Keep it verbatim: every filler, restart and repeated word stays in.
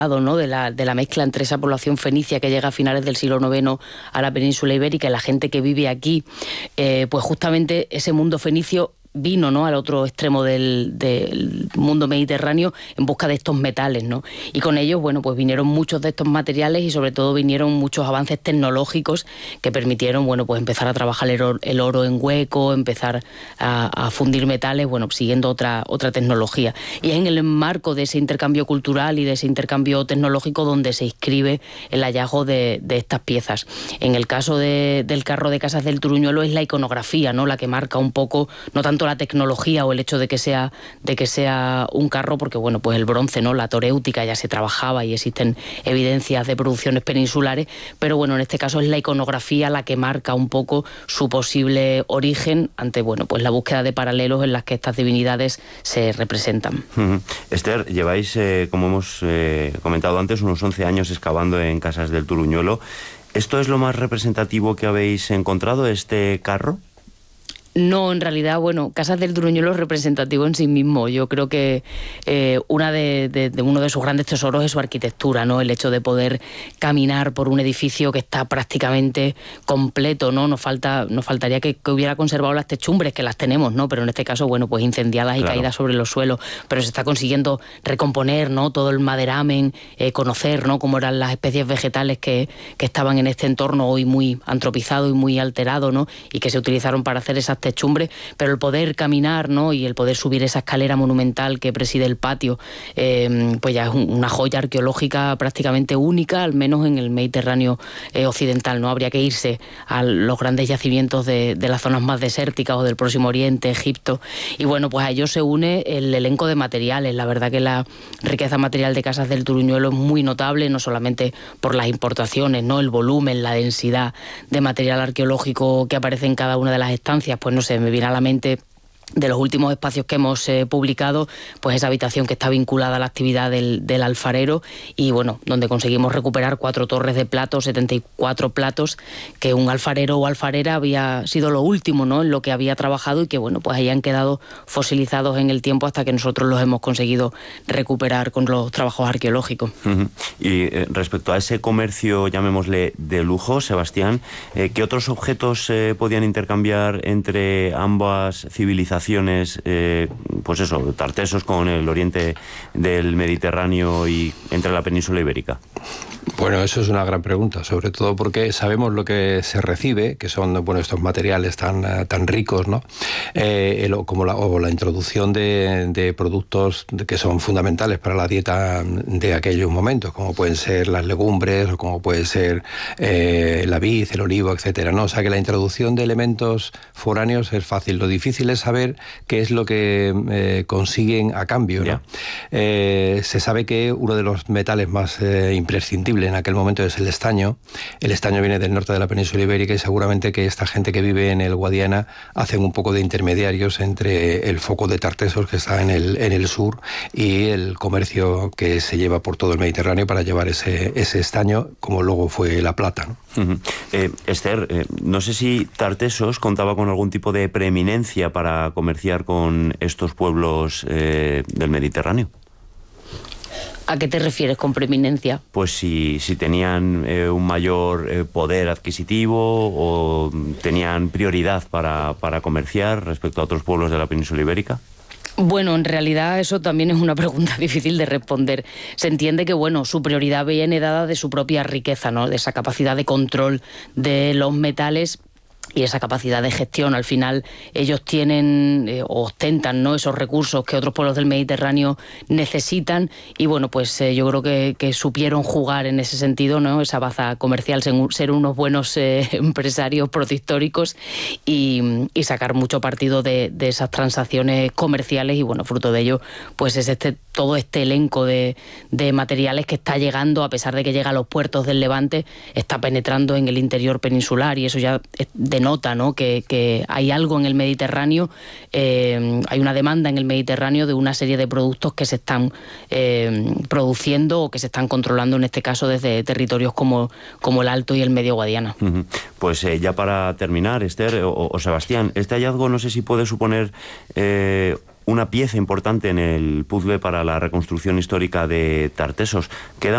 ¿no? de, la, de la mezcla entre esa población fenicia que llega a finales del siglo noveno a la península ibérica y la gente que vive aquí, eh, pues justamente ese mundo fenicio vino, ¿no?, al otro extremo del, del mundo mediterráneo en busca de estos metales, ¿no? Y con ellos, bueno, pues vinieron muchos de estos materiales y sobre todo vinieron muchos avances tecnológicos que permitieron, bueno, pues empezar a trabajar el oro, el oro en hueco, empezar a, a fundir metales, bueno, siguiendo otra, otra tecnología. Y es en el marco de ese intercambio cultural y de ese intercambio tecnológico donde se inscribe el hallazgo de, de estas piezas. En el caso de, del carro de Casas del Turuñuelo es la iconografía, ¿no?, la que marca un poco, no tanto la tecnología o el hecho de que sea de que sea un carro, porque bueno, pues el bronce, ¿no?, la toréutica ya se trabajaba y existen evidencias de producciones peninsulares, pero bueno, en este caso es la iconografía la que marca un poco su posible origen ante, bueno, pues la búsqueda de paralelos en las que estas divinidades se representan. Uh-huh. Esther, lleváis, eh, como hemos eh, comentado antes, unos once años excavando en Casas del Turuñuelo. ¿Esto es lo más representativo que habéis encontrado, este carro? No, en realidad, bueno, Casas del Turuñuelo es representativo en sí mismo. Yo creo que eh, una de, de, de uno de sus grandes tesoros es su arquitectura, ¿no? El hecho de poder caminar por un edificio que está prácticamente completo, ¿no? Nos falta, nos faltaría que, que hubiera conservado las techumbres, que las tenemos, ¿no? Pero en este caso, bueno, pues incendiadas y claro, caídas sobre los suelos. Pero se está consiguiendo recomponer, ¿no?, todo el maderamen, eh, conocer, ¿no?, cómo eran las especies vegetales que, que estaban en este entorno hoy muy antropizado y muy alterado, ¿no?, y que se utilizaron para hacer esas techumbres, pero el poder caminar, ¿no?, y el poder subir esa escalera monumental que preside el patio, eh, pues ya es un, una joya arqueológica prácticamente única, al menos en el Mediterráneo eh, occidental, ¿no? Habría que irse a los grandes yacimientos de, de las zonas más desérticas o del Próximo Oriente, Egipto, y bueno, pues a ello se une el elenco de materiales. La verdad que la riqueza material de Casas del Turuñuelo es muy notable, no solamente por las importaciones, ¿no?, el volumen, la densidad de material arqueológico que aparece en cada una de las estancias, pues no sé, me viene a la mente de los últimos espacios que hemos eh, publicado, pues esa habitación que está vinculada a la actividad del, del alfarero y bueno, donde conseguimos recuperar cuatro torres de platos, setenta y cuatro platos, que un alfarero o alfarera había sido lo último, ¿no?, en lo que había trabajado y que bueno, pues ahí han quedado fosilizados en el tiempo hasta que nosotros los hemos conseguido recuperar con los trabajos arqueológicos. Uh-huh. Y eh, respecto a ese comercio, llamémosle de lujo, Sebastián, eh, ¿qué otros objetos eh, podían intercambiar entre ambas civilizaciones? Eh, pues eso, tartesos con el oriente del Mediterráneo y entre la península ibérica. Bueno, eso es una gran pregunta, sobre todo porque sabemos lo que se recibe, que son, bueno, estos materiales tan, tan ricos, ¿no? Eh, el, como la, o la introducción de, de productos que son fundamentales para la dieta de aquellos momentos, como pueden ser las legumbres, o como puede ser eh, la vid, el olivo, etcétera, ¿no? O sea que la introducción de elementos foráneos es fácil. Lo difícil es saber qué es lo que eh, consiguen a cambio, ¿no? Yeah. Eh, se sabe que uno de los metales más eh, imprescindibles en aquel momento es el estaño. El estaño viene del norte de la península ibérica y seguramente que esta gente que vive en el Guadiana hacen un poco de intermediarios entre el foco de Tartesos que está en el, en el sur y el comercio que se lleva por todo el Mediterráneo para llevar ese, ese estaño, como luego fue la plata, ¿no? Uh-huh. eh, Esther, eh, no sé si Tartesos contaba con algún tipo de preeminencia para comerciar con estos pueblos eh, del Mediterráneo. ¿A qué te refieres con preeminencia? Pues si, si tenían eh, un mayor eh, poder adquisitivo o tenían prioridad para, para comerciar respecto a otros pueblos de la península ibérica. Bueno, en realidad eso también es una pregunta difícil de responder. Se entiende que, bueno, su prioridad viene dada de su propia riqueza, ¿no?, de esa capacidad de control de los metales y esa capacidad de gestión. Al final ellos tienen eh, o ostentan, ¿no?, esos recursos que otros pueblos del Mediterráneo necesitan y bueno, pues eh, yo creo que, que supieron jugar en ese sentido, ¿no?, esa baza comercial, ser unos buenos eh, empresarios protohistóricos y, y sacar mucho partido de, de esas transacciones comerciales y bueno, fruto de ello pues es este todo este elenco de, de materiales que está llegando, a pesar de que llega a los puertos del Levante, está penetrando en el interior peninsular y eso ya denota, ¿no?, que, que hay algo en el Mediterráneo, eh, hay una demanda en el Mediterráneo de una serie de productos que se están eh, produciendo o que se están controlando, en este caso desde territorios como, como el Alto y el Medio Guadiana. Uh-huh. Pues eh, ya para terminar, Esther o, o Sebastián, este hallazgo no sé si puede suponer eh, una pieza importante en el puzzle para la reconstrucción histórica de Tartesos. Queda